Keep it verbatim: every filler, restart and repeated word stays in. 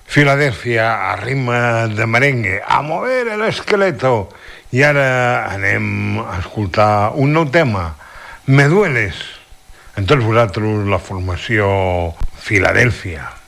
Filadèlfia, a ritme de merengue, a mover l'esqueleto. I ara anem a escoltar un nou tema, Me dueles. En tots vosaltres la formació Filadèlfia.